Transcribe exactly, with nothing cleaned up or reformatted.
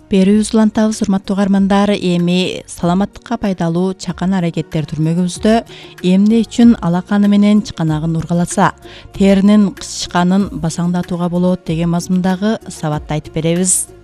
Берүүбүз улантабыз, урматтуу угармандар. Эми саламаттыкка пайдалуу чакан аракеттер түрмөгүбүздө эмне үчүн алаканы менен чыканагын ургаласа, теринин кычканын басаңдатууга болот деген мазмундагы сабатты айтып беребиз.